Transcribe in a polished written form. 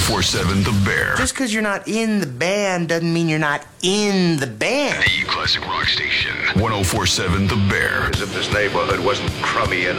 1047 The Bear. Just because you're not in the band doesn't mean you're not in the band. The classic rock station. 1047 The Bear. As if this neighborhood wasn't crummy enough.